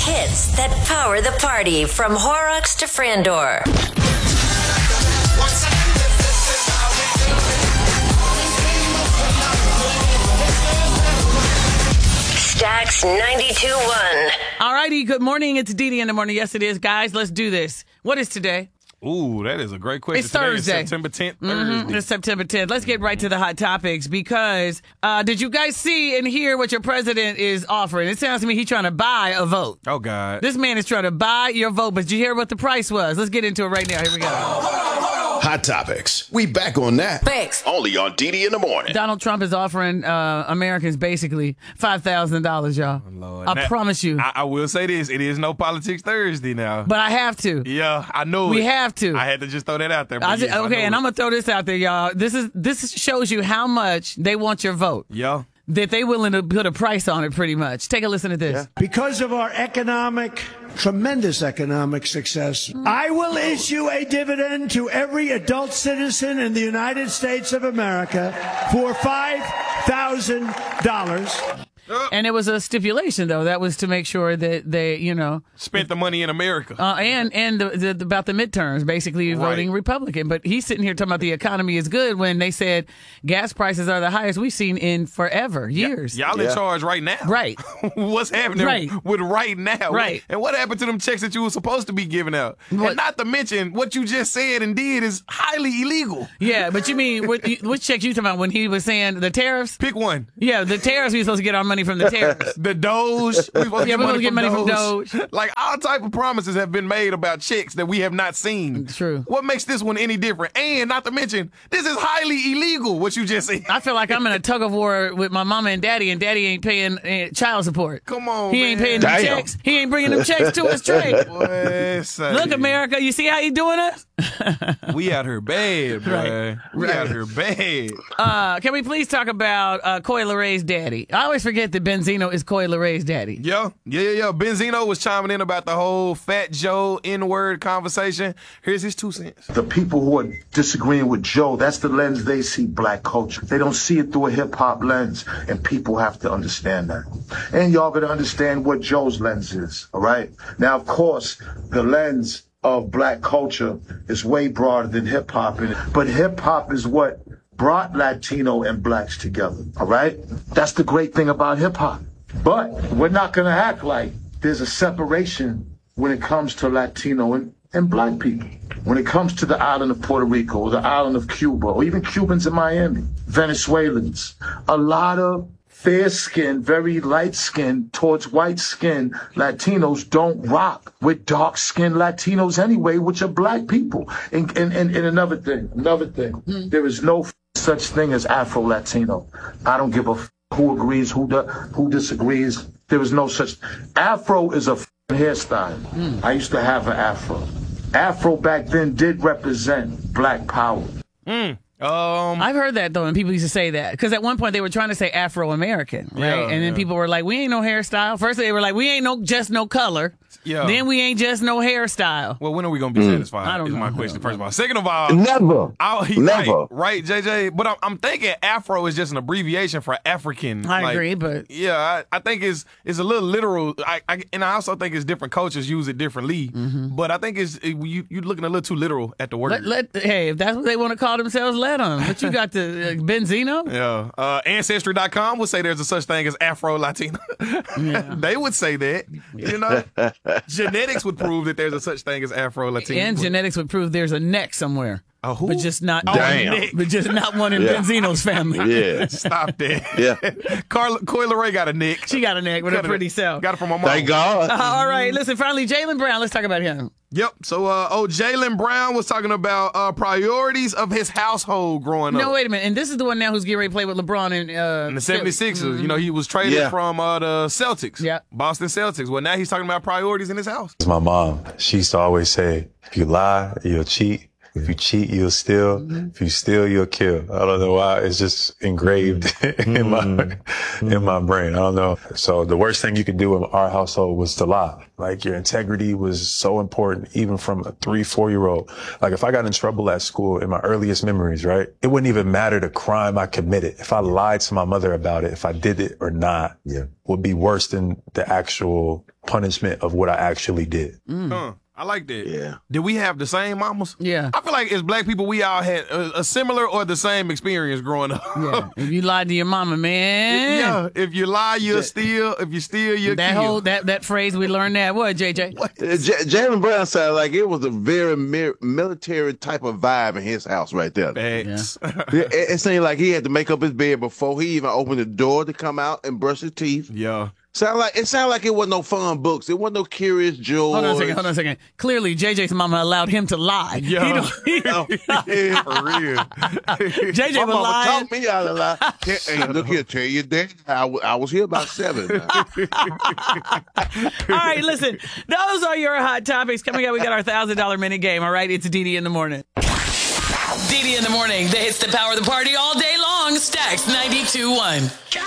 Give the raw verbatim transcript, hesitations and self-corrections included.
hits that power the party from Horrocks to Frandor. Stax ninety-two point one. All righty, good morning. It's Dee Dee in the morning. Yes, it is. Guys, let's do this. What is today? Ooh, that is a great question. It's Today Thursday. is September tenth. Mm-hmm. Thursday. It's September tenth. Let's get right to the hot topics because uh, did you guys see and hear what your president is offering? It sounds to me he's trying to buy a vote. Oh, God. This man is trying to buy your vote, but did you hear what the price was? Let's get into it right now. Here we go. Hot topics. We back on that. Thanks. Only on D D in the morning. Donald Trump is offering uh, Americans basically five thousand dollars, y'all. Lord. I Now, promise you. I, I will say this. It is no politics Thursday now. But I have to. Yeah, I know We it. have to. I had to just throw that out there. I but just, yes, I okay, know and it. I'm gonna throw this out there, y'all. This is this shows you how much they want your vote. Yeah. That they willing to put a price on it, pretty much. Take a listen to this. Because of our economic, tremendous economic success, I will issue a dividend to every adult citizen in the United States of America for five thousand dollars. And it was a stipulation, though. That was to make sure that they, you know, Spent the money in America. uh, and and the, the, about the midterms, basically voting Right. Republican. But he's sitting here talking about the economy is good when they said gas prices are the highest we've seen in forever, years. Y'all in charge right now. Right. What's happening Right. with right now? Right. And what happened to them checks that you were supposed to be giving out? What- And not to mention, what you just said and did is highly illegal. Yeah, but you mean what? you- Which checks you talking about when he was saying the tariffs? Pick one. Yeah, the tariffs. We supposed to get our money from the tariffs. The Doge. We supposed to Yeah, get we supposed money, to get from, money from Doge. Doge. Like all type of promises have been made about checks that we have not seen. True. What makes this one any different? And not to mention, this is highly illegal. What you just said. I feel like I'm in a tug of war with my mama and daddy, and daddy ain't paying uh, child support. Come on, he ain't man. paying them Damn. checks. He ain't bringing them checks to us straight. Boy, say, Look, America, you see how he doing us? we out here bad, boy. Right. We Right. out here bad. Uh, can we please talk about uh, Coi Lereigh's daddy? I always forget that Benzino is Coi Lereigh's daddy. Yeah, yeah, yeah, yeah. Benzino was chiming in about the whole Fat Joe N-word conversation. Here's his two cents. The people who are disagreeing with Joe, that's the lens they see black culture. They don't see it through a hip-hop lens, and people have to understand that. And y'all gotta understand what Joe's lens is, all right? Now, of course, the lens of black culture is way broader than hip-hop, but hip-hop is what brought Latino and blacks together, all right? That's the great thing about hip-hop. But we're not gonna act like there's a separation when it comes to Latino and, and black people. When it comes to the island of Puerto Rico, or the island of Cuba, or even Cubans in Miami, Venezuelans, a lot of fair-skinned, very light-skinned towards white-skinned Latinos don't rock with dark-skinned Latinos anyway, which are black people. And, and, and, and another thing, another thing, there is no f- such thing as Afro-Latino. I don't give a f- who agrees, who do, who disagrees. There is no such. Afro is a f- hairstyle. Mm. I used to have an Afro. Afro back then did represent black power. Mm. Um, I've heard that, though, and people used to say that. Because at one point they were trying to say Afro-American, right? Yeah, and then yeah. people were like, we ain't no hairstyle. First they were like, we ain't no just no color. Yeah. Then we ain't just no hairstyle. well, when are we going to be satisfied? I don't is know. my question, first of all. Second of all, Never. I'll, he, Never. Right, right, J J. But I'm, I'm thinking Afro is just an abbreviation for African. I Like, agree, but Yeah, I, I think it's it's a little literal. I, I and I also think it's different cultures use it differently. But I think it's it, you you looking a little too literal at the word. let, let hey, if that's what they want to call themselves, let them. But you got the uh, Benzino. Yeah. Uh, Ancestry dot com would say there's a such thing as Afro Latino. They would say that. You know, genetics would prove that there's a such thing as Afro Latino. And genetics would prove there's a neck somewhere. A who? But just not, Oh, Damn. Nick. but just not one in Yeah. Benzino's family. Yeah. Stop that. Yeah. Carla, Coi Leray got a nick. She got a neck with Got a it- pretty self. Got it from my mom. Thank God. Uh, all right, listen, finally, Jaylen Brown. Let's talk about him. Yep. So, uh, oh, Jaylen Brown was talking about uh, priorities of his household growing up. No, wait a minute. And this is the one now who's getting ready to play with LeBron and uh, In the seventy-sixers, you know, he was traded Yeah. from uh, the Celtics. Yeah. Boston Celtics. Well, now he's talking about priorities in his house. My mom, she used to always say, if you lie, you'll cheat, If you cheat, you'll steal. Mm-hmm. If you steal, you'll kill. I don't know why. It's just engraved mm-hmm. in my mm-hmm. in my brain. I don't know. So the worst thing you could do in our household was to lie. Like, your integrity was so important, even from a three, four year old. Like, if I got in trouble at school in my earliest memories, right, it wouldn't even matter the crime I committed. If I lied to my mother about it, if I did it or not, yeah, would be worse than the actual punishment of what I actually did. Mm. Huh. I like that. Yeah. Did we have the same mamas? Yeah. I feel like as black people, we all had a, a similar or the same experience growing up. Yeah. If you lied to your mama, man. Yeah. If you lie, you'll steal. If you steal, you'll that kill. Whole, that, that phrase, we learned that. What, J J? What? J- Jaylen Brown sounded like it was a very mi- military type of vibe in his house right there. Thanks. Yeah. it, it seemed like he had to make up his bed before he even opened the door to come out and brush his teeth. Yeah. Sound like it sounded like it wasn't no fun books. It wasn't no Curious George. Hold on a second. Hold on a second. Clearly, J J's mama allowed him to lie. Yeah, he don't, he, oh, yeah. For real. J J My was mama lying. taught me how to lie. Hey, look here, tell your dad. I, w- I was here about seven. All right, listen. Those are your hot topics. Coming up, we got our one thousand dollars minute game. All right, it's Didi in the morning. Didi in the morning. That hits the power of the party all day long. Stacks ninety-two point one.